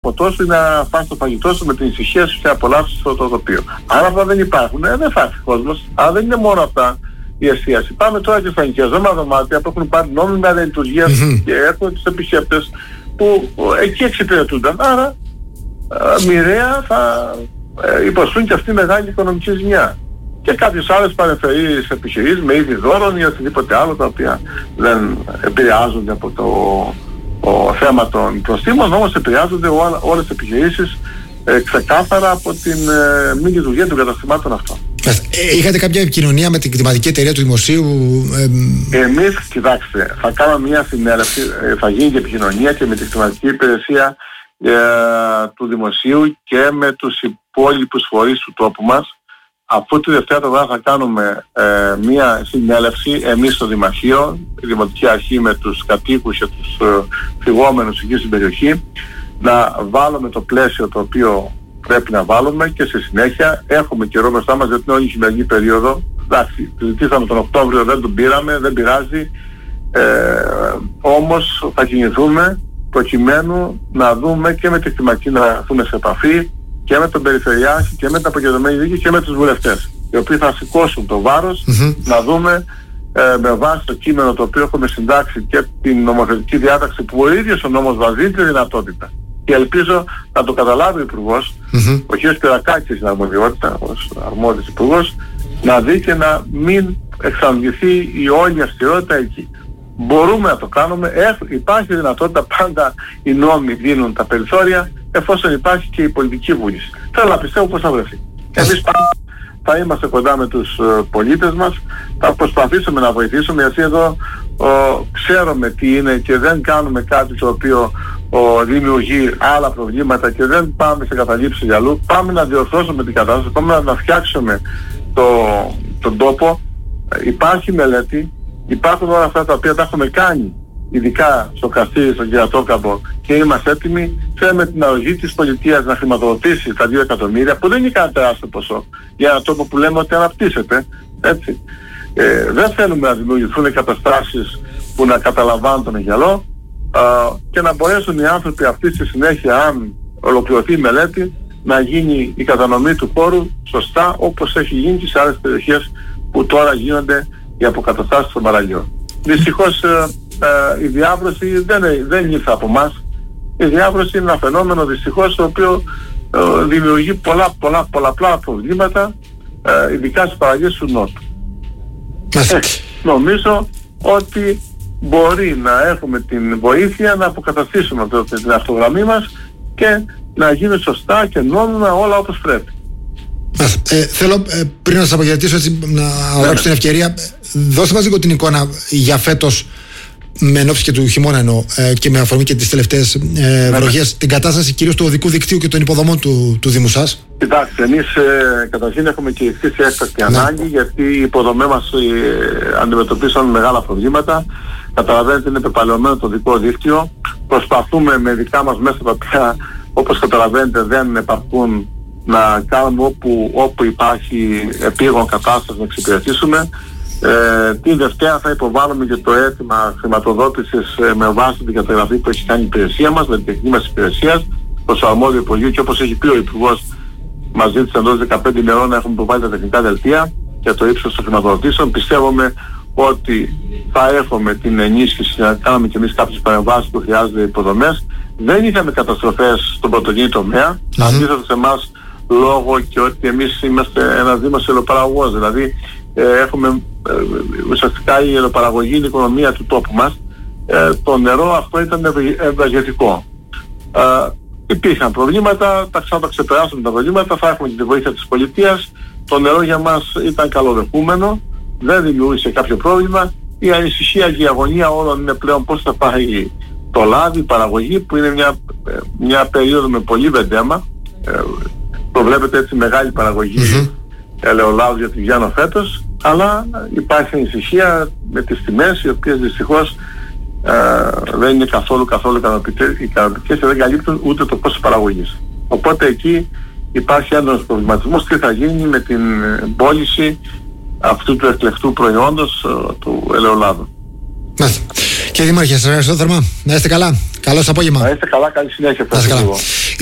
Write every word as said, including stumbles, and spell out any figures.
ποτό σου ή να φας το φαγητό σου με την ησυχία σου και να απολαύσεις το τοπίο. Αν αυτά δεν υπάρχουν, ε, δεν θα έρθει κόσμος. Αλλά δεν είναι μόνο αυτά η εστίαση. Πάμε τώρα και στα ενοικιαζόμενα δωμάτια που έχουν πάρει νόμιμα λειτουργία mm-hmm. και έχουν τους επισκέπτες που εκεί εξυπηρετούνταν. Άρα ε, μοιραία θα ε, υποστούν και αυτή μεγάλη οικονομική ζημιά. Και κάποιες άλλες παρεμφερείς επιχειρήσεις με είδη δώρων ή οτιδήποτε άλλο τα οποία δεν επηρεάζονται από το ο θέμα των προστήμων, όμως επηρεάζονται όλα, όλες τις επιχειρήσεις ε, ξεκάθαρα από την ε, μη λειτουργία των καταστημάτων αυτών. Ε, είχατε κάποια επικοινωνία με την κτηματική εταιρεία του Δημοσίου? Ε, Εμείς, κοιτάξτε, θα κάνουμε μια συνέλευση, ε, θα γίνει και επικοινωνία και με την κτηματική υπηρεσία ε, του Δημοσίου και με τους υπόλοιπους φορείς του τόπου μας. Αφού τη Δευτέρα το βράδυ θα κάνουμε ε, μία συνέλευση εμείς στο Δημαρχείο, η Δημοτική Αρχή με τους κατοίκους και τους ε, φυγόμενους εκεί στην περιοχή, να βάλουμε το πλαίσιο το οποίο πρέπει να βάλουμε και στη συνέχεια έχουμε καιρό μπροστά μας γιατί είναι όλη η χειμερινή περίοδο. Εντάξει, ζητήσαμε τον Οκτώβριο, δεν τον πήραμε, δεν πειράζει, ε, όμως θα κινηθούμε προκειμένου να δούμε και με τη κτηματική να έρθουμε σε επαφή και με τον Περιφερειάρχη και με την αποκεντρωμένη δίκη και με τους βουλευτές, οι οποίοι θα σηκώσουν το βάρος mm-hmm. να δούμε ε, με βάση το κείμενο το οποίο έχουμε συντάξει και την νομοθετική διάταξη που ο ίδιος ο νόμος βάζει τη δυνατότητα. Και ελπίζω να το καταλάβει ο Υπουργός, mm-hmm. ο κ. Σπυρακάκης στην αρμοδιότητα, ως αρμόδιος Υπουργός, να δει και να μην εξαντληθεί η όλη αυστηρότητα εκεί. Μπορούμε να το κάνουμε, Έχ, υπάρχει δυνατότητα, πάντα οι νόμοι δίνουν τα περιθώρια εφόσον υπάρχει και η πολιτική βούληση. Θέλω να πιστεύω πως θα βρεθεί. Εμείς πάντα θα είμαστε κοντά με τους uh, πολίτες μας, θα προσπαθήσουμε να βοηθήσουμε γιατί εδώ uh, ξέρουμε τι είναι και δεν κάνουμε κάτι το οποίο uh, δημιουργεί άλλα προβλήματα και δεν πάμε σε καταλήψεις για αλλού. Πάμε να διορθώσουμε την κατάσταση, πάμε να, να φτιάξουμε το, τον τόπο. Υπάρχει μελέτη. Υπάρχουν όλα αυτά τα οποία τα έχουμε κάνει, ειδικά στο Καστήρι, στον Κερατόκαμπο, και είμαστε έτοιμοι. Θέλουμε την αρρωγή της πολιτείας να χρηματοδοτήσει τα δύο εκατομμύρια, που δεν είναι κανένα τεράστιο ποσό, για έναν τόπο που λέμε ότι αναπτύσσεται. Έτσι. Ε, δεν θέλουμε να δημιουργηθούν καταστάσεις που να καταλαμβάνουν τον Αιγιαλό α, και να μπορέσουν οι άνθρωποι αυτοί στη συνέχεια, αν ολοκληρωθεί η μελέτη, να γίνει η κατανομή του χώρου σωστά όπως έχει γίνει και σε άλλες περιοχές που τώρα γίνονται οι αποκαταστάσεις των παραλιών. Δυστυχώς ε, ε, η διάβρωση δεν, δεν ήρθε από εμάς. Η διάβρωση είναι ένα φαινόμενο δυστυχώς το οποίο ε, δημιουργεί πολλά, πολλά, πολλαπλά προβλήματα, ε, ειδικά στις παραλίες του Νότου. Ε, νομίζω ότι μπορεί να έχουμε την βοήθεια να αποκαταστήσουμε το, την αυτογραμμή μας και να γίνει σωστά και νόμιμα όλα όπως πρέπει. Ε, θέλω ε, πριν να σας αποχαιρετήσω έτσι, να αγράψω την ευκαιρία, δώστε μας λίγο την εικόνα για φέτος με ενόψει και του χειμώνα εννοώ ε, και με αφορμή και τις τελευταίες ε, βροχές, την κατάσταση κυρίως του οδικού δικτύου και των υποδομών του, του Δήμου σας. Κοιτάξτε, εμείς ε, καταρχήν έχουμε και ευθύς έκτακτη ανάγκη, γιατί οι υποδομές μας ε, αντιμετωπίσαν μεγάλα προβλήματα. Καταλαβαίνετε, είναι πεπαλαιωμένο το οδικό δίκτυο. Προσπαθούμε με δικά μας μέσα τα οποία, όπως καταλαβαίνετε, δεν επαρκούν, να κάνουμε όπου, όπου υπάρχει επίγον κατάσταση να εξυπηρετήσουμε. Ε, την Δευτέρα θα υποβάλουμε και το αίτημα χρηματοδότησης ε, με βάση την καταγραφή που έχει κάνει η υπηρεσία μας, με την τεχνική μας υπηρεσία, προς το αρμόδιο Υπουργείο, και όπως έχει πει ο Υπουργός, μας ζήτησε εντός δεκαπέντε ημερών να έχουμε υποβάλει τα τεχνικά δελτία για το ύψος των χρηματοδοτήσεων. Πιστεύουμε ότι θα έχουμε την ενίσχυση να κάνουμε και εμείς κάποιες παρεμβάσεις που χρειάζονται υποδομές. Δεν είχαμε καταστροφές στον πρωτογενή τομέα, mm-hmm. αντίθετα σε εμάς, λόγω και ότι εμείς είμαστε ένας δήμος ελαιοπαραγωγός, δηλαδή ε, έχουμε ε, ουσιαστικά η ελαιοπαραγωγή είναι η οικονομία του τόπου μας. Ε, το νερό αυτό ήταν ευεργετικό. Ε, υπήρχαν προβλήματα, τα ξανά τα ξεπεράσουμε τα προβλήματα, θα έχουμε και τη βοήθεια της πολιτείας. Το νερό για μας ήταν καλοδεχούμενο, δεν δημιούργησε κάποιο πρόβλημα. Η ανησυχία και η αγωνία όλων είναι πλέον πώς θα πάει το λάδι, η παραγωγή, που είναι μια, μια περίοδο με πολύ βεντέμα. Ε, προβλέπεται έτσι μεγάλη παραγωγή mm-hmm. ελαιολάδου για τη Γιάννο φέτος, αλλά υπάρχει ανησυχία με τις τιμές, οι οποίες δυστυχώς ε, δεν είναι καθόλου, καθόλου ικανοποιητικές και δεν καλύπτουν ούτε το κόστος παραγωγής. Οπότε εκεί υπάρχει έντονος προβληματισμός τι θα γίνει με την πώληση αυτού του εκλεκτού προϊόντος, του ελαιολάδου. Μάλιστα. Κύριε Δήμαρχε, σας ευχαριστώ θερμά. Να είστε καλά. Καλώς απόγευμα. Να είστε καλά, καλή συνέχεια. Να είστε καλά.